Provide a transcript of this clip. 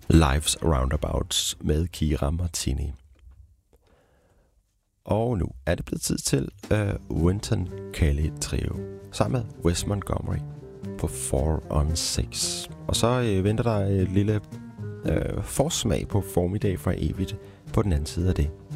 Life's Roundabouts med Kira Martini. Og nu er det blevet tid til Wynton Kelly Trio sammen med Wes Montgomery på 4 on 6. Og så venter der et lille forsmag på Formiddag for evigt på den anden side af det.